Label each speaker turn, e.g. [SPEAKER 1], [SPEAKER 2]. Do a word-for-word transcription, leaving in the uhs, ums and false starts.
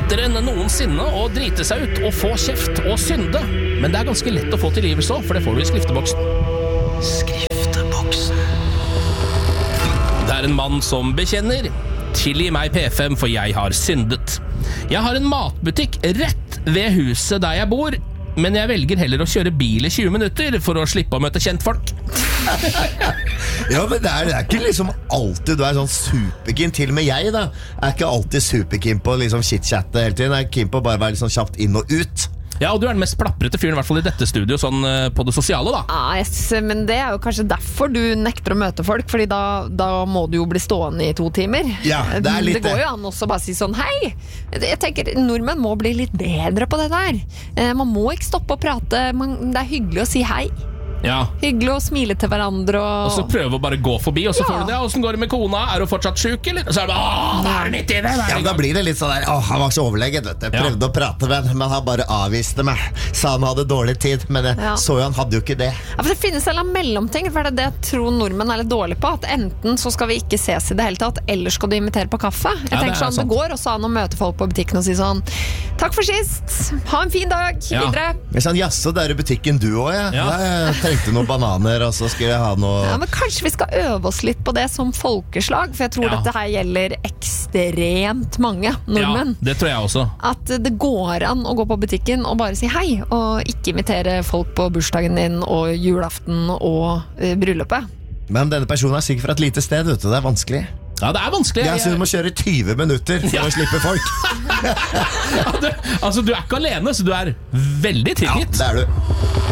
[SPEAKER 1] lettere enn noensinne å drite seg ut og få kjeft og synde. Men det er ganske lett å få tilgivelse også, for det får du i skrifteboksen. Skrifteboksen. Det er en mann som bekjenner: tilgi meg P F M, for jeg har syndet. Jeg har en matbutikk rett ved huset der jeg bor, men jeg velger heller å kjøre bil i tjue minutter for å slippe å møte kjentfolk.
[SPEAKER 2] Ja, men det er, det er ikke liksom alltid du er sånn superkeen. Til og med jeg da er ikke alltid superkeen på liksom chit-chatte hele tiden. Jeg er keen på å bare være litt sånn kjapt inn og ut.
[SPEAKER 1] Ja, og du er den mest plapprete fyren, i hvert fall i dette studio, sånn på det sosiale da.
[SPEAKER 3] Ja, yes, men det er jo kanskje derfor du nekter å møte folk, fordi da, da må du jo bli stående i to timer.
[SPEAKER 2] Ja, det er litt
[SPEAKER 3] det går jo an også bare si sånn: hei, jeg tenker nordmenn må bli litt bedre på det der. Man må ikke stoppe å prate, man, det er hyggelig å si hei.
[SPEAKER 1] Ja.
[SPEAKER 3] Hyggelig å smile til hverandre og...
[SPEAKER 1] og så prøve å bare gå forbi, og så
[SPEAKER 3] Ja.
[SPEAKER 1] får du det. Hvordan går det med kona? Er hun fortsatt syk, eller? Og så er det bare, åh, hva er det nytt i det?
[SPEAKER 2] Ja, men da blir det litt sånn der: åh, han var så overlegget, vet du. Jeg prøvde
[SPEAKER 1] Ja.
[SPEAKER 2] å prate med han, men han bare avviste meg. Sa han hadde dårlig tid, men jeg
[SPEAKER 3] Ja.
[SPEAKER 2] så jo han hadde jo ikke det.
[SPEAKER 3] Ja, for det finnes en eller annen mellomting, for det er det jeg tror nordmenn er litt dårlig på, at enten så skal vi ikke ses i det hele tatt, eller skal du invitere på kaffe. Jeg
[SPEAKER 1] Ja, det
[SPEAKER 3] tenker
[SPEAKER 1] er
[SPEAKER 3] sånn,
[SPEAKER 1] sant.
[SPEAKER 3] det går også an å møte folk på butikken og si sånn: takk for sist, ha en fin dag,
[SPEAKER 1] Ja.
[SPEAKER 3] videre.
[SPEAKER 2] Men sånn, jaså, det er i butikken du også, ja.
[SPEAKER 1] Ja.
[SPEAKER 2] Jeg trengte noen bananer, og så skulle jeg ha noe...
[SPEAKER 3] Ja, men kanskje vi skal øve oss litt på det som folkeslag, for jeg tror
[SPEAKER 1] Ja.
[SPEAKER 3] dette her gjelder ekstremt mange nordmenn.
[SPEAKER 1] Ja, det tror jeg også.
[SPEAKER 3] At det går an å gå på butikken og bare si hei, og ikke invitere folk på bursdagen din og julaften og uh, bryllupet.
[SPEAKER 2] Men denne personen er sikkert fra et lite sted, vet du. Det er vanskelig.
[SPEAKER 1] Ja, det er vanskelig.
[SPEAKER 2] Jeg synes du må kjøre tyve minutter for
[SPEAKER 1] Ja.
[SPEAKER 2] å slippe folk.
[SPEAKER 1] Ja, du, altså, du er ikke alene, så du er veldig
[SPEAKER 2] Ja,
[SPEAKER 1] tilgitt.
[SPEAKER 2] det er du.